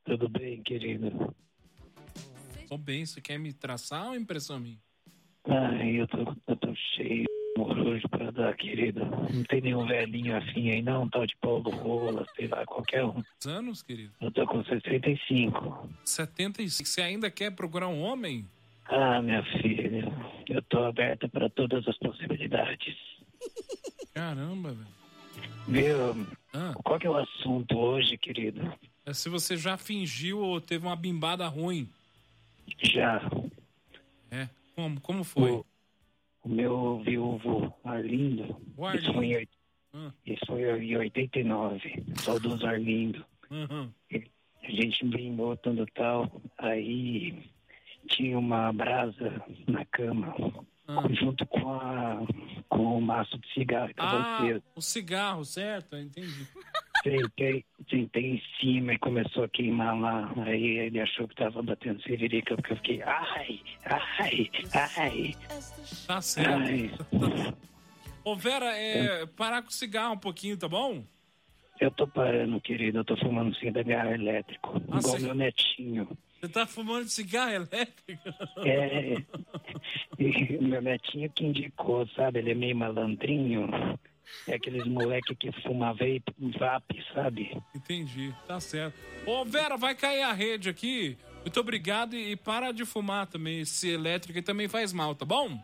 Tudo bem, querido? Tô bem, você quer me traçar ou impressão minha? Ai, eu tô cheio hoje pra dar, querido. Não tem nenhum velhinho assim aí não, tal de Paulo Rola, sei lá, qualquer um. Quantos anos, querido? Eu tô com 65. 75. Você ainda quer procurar um homem? Ah, minha filha, eu tô aberta pra todas as possibilidades. Caramba, velho. Viu? Ah, Qual que é o assunto hoje, querido? é se você já fingiu ou teve uma bimbada ruim. Já. É. Como foi? O meu viúvo Arlindo, O Arlindo. Isso foi em 89, saudoso Arlindo. Uhum. A gente brincou tudo tal, aí tinha uma brasa na cama, junto com o maço de cigarro que tava aceso. O cigarro, certo? Eu entendi. Sentei em cima e começou a queimar lá. Aí ele achou que tava batendo siririca, porque eu fiquei, ai. Tá certo. Ai. Ô, Vera, parar com o cigarro um pouquinho, tá bom? Eu tô parando, querido. Eu tô fumando cigarro elétrico. Igual meu netinho. Você tá fumando cigarro elétrico? É. E meu netinho que indicou, sabe? Ele é meio malandrinho. É aqueles moleque que fuma vape, sabe? Entendi, tá certo. Ô, Vera, vai cair a rede aqui. Muito obrigado e para de fumar também. Esse elétrico aí também faz mal, tá bom?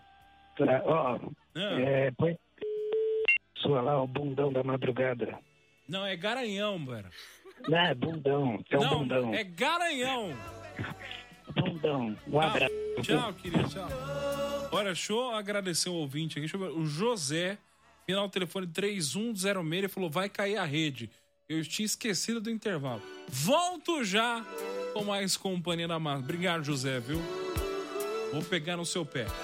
Põe sua lá, o bundão da madrugada. Não, é garanhão, Vera. Não, é bundão. É um bundão. É garanhão. Bundão. Um abraço. Tchau, querido, tchau. Olha, deixa eu agradecer o ouvinte aqui. Deixa eu ver. O José, final do telefone 3106, ele falou, vai cair a rede. Eu tinha esquecido do intervalo. Volto já com mais Companhia da Massa. Obrigado, José, viu? Vou pegar no seu pé.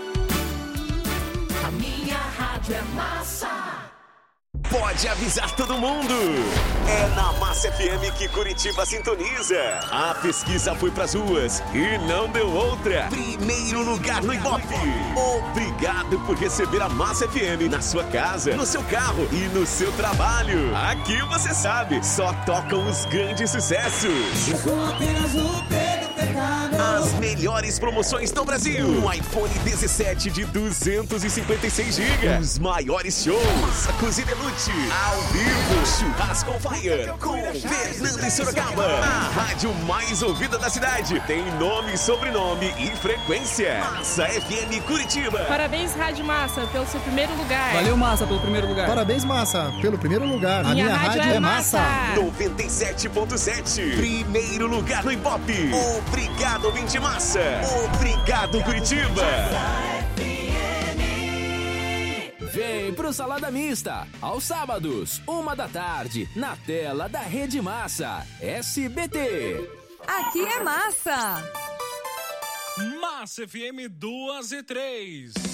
A minha rádio é massa. Pode avisar todo mundo. É na Massa FM que Curitiba sintoniza. A pesquisa foi pras ruas e não deu outra. Primeiro lugar no Ibope. Obrigado por receber a Massa FM na sua casa, no seu carro e no seu trabalho. Aqui você sabe, só tocam os grandes sucessos. Eu sou apenas o Pedro Pecado. As melhores promoções do Brasil. Um iPhone 17 de 256 GB. Os maiores shows. Cozinha Lute. Ao vivo. Churrasco on Fire. Com Fernando e Sorocaba. A rádio mais ouvida da cidade. Tem nome, sobrenome e frequência. Massa FM Curitiba. Parabéns, Rádio Massa, pelo seu primeiro lugar. Valeu, Massa, pelo primeiro lugar. Parabéns, Massa, pelo primeiro lugar. Minha rádio é massa. 97.7. Primeiro lugar no Ibope. Obrigado, ouvinte Massa. Obrigado, Curitiba. Vem pro Salada Mista, aos sábados, 1h, na tela da Rede Massa, SBT. Aqui é massa. Massa FM 2 e 3.